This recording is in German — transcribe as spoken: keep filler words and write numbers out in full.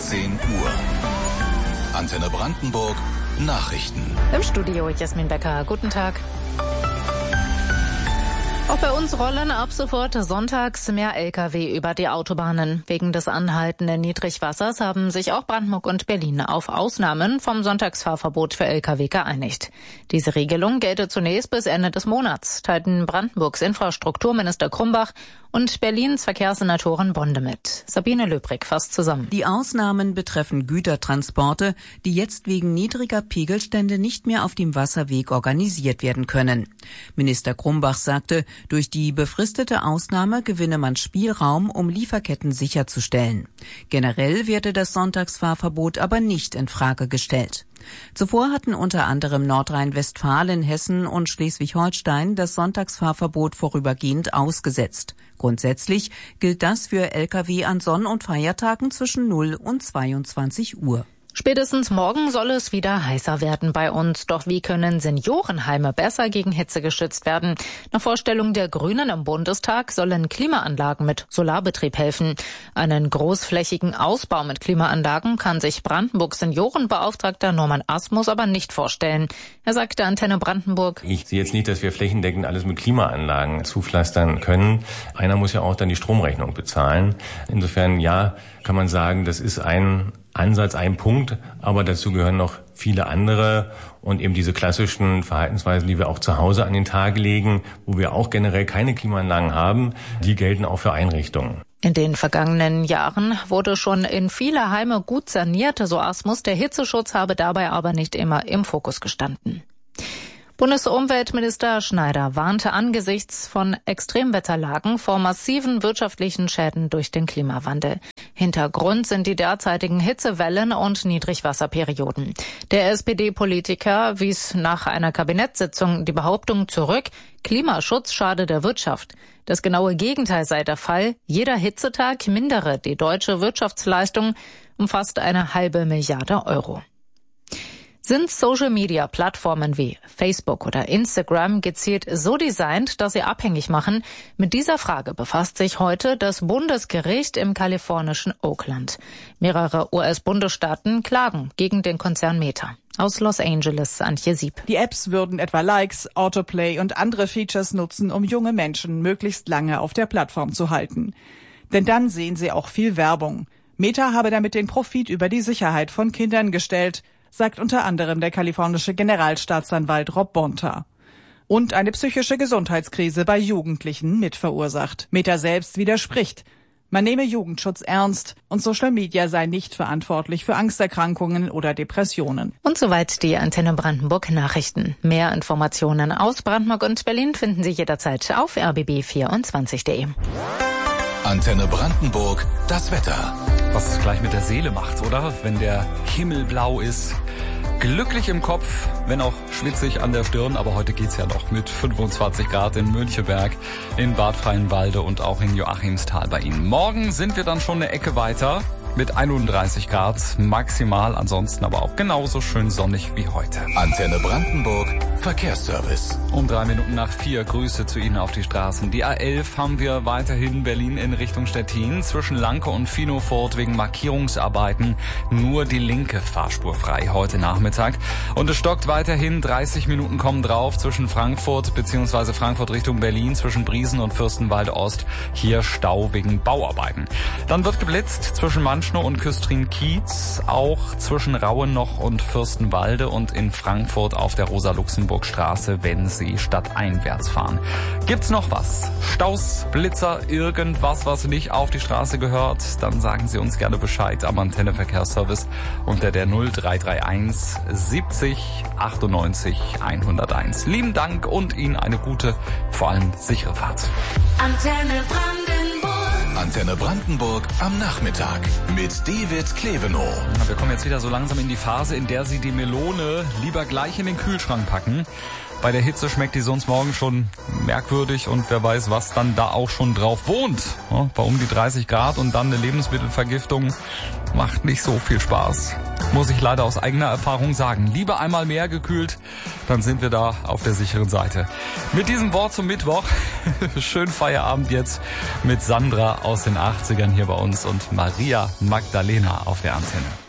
zehn Uhr. Antenne Brandenburg Nachrichten. Im Studio Jasmin Becker. Guten Tag. Auch bei uns rollen ab sofort sonntags mehr L K W über die Autobahnen. Wegen des anhaltenden Niedrigwassers haben sich auch Brandenburg und Berlin auf Ausnahmen vom Sonntagsfahrverbot für L K W geeinigt. Diese Regelung gelte zunächst bis Ende des Monats, teilten Brandenburgs Infrastrukturminister Krumbach und Berlins Verkehrssenatorin Bonde mit. Sabine Löbrig fasst zusammen. Die Ausnahmen betreffen Gütertransporte, die jetzt wegen niedriger Pegelstände nicht mehr auf dem Wasserweg organisiert werden können. Minister Krumbach sagte, durch die befristete Ausnahme gewinne man Spielraum, um Lieferketten sicherzustellen. Generell werde das Sonntagsfahrverbot aber nicht in Frage gestellt. Zuvor hatten unter anderem Nordrhein-Westfalen, Hessen und Schleswig-Holstein das Sonntagsfahrverbot vorübergehend ausgesetzt. Grundsätzlich gilt das für L K W an Sonn- und Feiertagen zwischen null und zweiundzwanzig Uhr. Spätestens morgen soll es wieder heißer werden bei uns. Doch wie können Seniorenheime besser gegen Hitze geschützt werden? Nach Vorstellung der Grünen im Bundestag sollen Klimaanlagen mit Solarbetrieb helfen. Einen großflächigen Ausbau mit Klimaanlagen kann sich Brandenburgs Seniorenbeauftragter Norman Asmus aber nicht vorstellen. Er sagte Antenne Brandenburg: Ich sehe jetzt nicht, dass wir flächendeckend alles mit Klimaanlagen zupflastern können. Einer muss ja auch dann die Stromrechnung bezahlen. Insofern, ja, kann man sagen, das ist ein Ansatz, ein Punkt, aber dazu gehören noch viele andere und eben diese klassischen Verhaltensweisen, die wir auch zu Hause an den Tag legen, wo wir auch generell keine Klimaanlagen haben, die gelten auch für Einrichtungen. In den vergangenen Jahren wurde schon in viele Heime gut saniert, so Asmus. Der Hitzeschutz habe dabei aber nicht immer im Fokus gestanden. Bundesumweltminister Schneider warnte angesichts von Extremwetterlagen vor massiven wirtschaftlichen Schäden durch den Klimawandel. Hintergrund sind die derzeitigen Hitzewellen und Niedrigwasserperioden. Der S P D-Politiker wies nach einer Kabinettssitzung die Behauptung zurück, Klimaschutz schade der Wirtschaft. Das genaue Gegenteil sei der Fall. Jeder Hitzetag mindere die deutsche Wirtschaftsleistung um fast eine halbe Milliarde Euro. Sind Social-Media-Plattformen wie Facebook oder Instagram gezielt so designt, dass sie abhängig machen? Mit dieser Frage befasst sich heute das Bundesgericht im kalifornischen Oakland. Mehrere U S-Bundesstaaten klagen gegen den Konzern Meta. Aus Los Angeles, Antje Sieb. Die Apps würden etwa Likes, Autoplay und andere Features nutzen, um junge Menschen möglichst lange auf der Plattform zu halten. Denn dann sehen sie auch viel Werbung. Meta habe damit den Profit über die Sicherheit von Kindern gestellt, sagt unter anderem der kalifornische Generalstaatsanwalt Rob Bonta. Und eine psychische Gesundheitskrise bei Jugendlichen mitverursacht. Meta selbst widerspricht. Man nehme Jugendschutz ernst und Social Media sei nicht verantwortlich für Angsterkrankungen oder Depressionen. Und soweit die Antenne Brandenburg Nachrichten. Mehr Informationen aus Brandenburg und Berlin finden Sie jederzeit auf r b b vierundzwanzig punkt de. Antenne Brandenburg, das Wetter. Was es gleich mit der Seele macht, oder? Wenn der Himmel blau ist. Glücklich im Kopf, wenn auch schwitzig an der Stirn, aber heute geht's ja noch mit fünfundzwanzig Grad in Müncheberg, in Bad Freienwalde und auch in Joachimsthal bei Ihnen. Morgen sind wir dann schon eine Ecke weiter mit einunddreißig Grad maximal, ansonsten aber auch genauso schön sonnig wie heute. Antenne Brandenburg, Verkehrsservice. Um drei Minuten nach vier, Grüße zu Ihnen auf die Straßen. Die A elf haben wir weiterhin Berlin in Richtung Stettin. Zwischen Lanke und Finofort wegen Markierungsarbeiten nur die linke Fahrspur frei heute Nachmittag. Und es stockt weiterhin, dreißig Minuten kommen drauf zwischen Frankfurt bzw. Frankfurt Richtung Berlin, zwischen Briesen und Fürstenwalde Ost. Hier Stau wegen Bauarbeiten. Dann wird geblitzt zwischen Manschnow und Küstrin-Kiez, auch zwischen Rauenoch und Fürstenwalde und in Frankfurt auf der Rosa-Luxemburg-Straße, wenn Sie stadteinwärts fahren. Gibt's noch was? Staus, Blitzer, irgendwas, was nicht auf die Straße gehört? Dann sagen Sie uns gerne Bescheid am Antenne Verkehrsservice unter der null drei drei eins siebzig achtundneunzig hunderteins. Lieben Dank und Ihnen eine gute, vor allem sichere Fahrt. Antenne Brandenburg. Antenne Brandenburg am Nachmittag mit David Klevenow. Wir kommen jetzt wieder so langsam in die Phase, in der Sie die Melone lieber gleich in den Kühlschrank packen. Bei der Hitze schmeckt die sonst morgen schon merkwürdig und wer weiß, was dann da auch schon drauf wohnt. Ja, bei um die dreißig Grad und dann eine Lebensmittelvergiftung macht nicht so viel Spaß. Muss ich leider aus eigener Erfahrung sagen. Lieber einmal mehr gekühlt, dann sind wir da auf der sicheren Seite. Mit diesem Wort zum Mittwoch. Schönen Feierabend jetzt mit Sandra aus den achtzigern hier bei uns und Maria Magdalena auf der Antenne.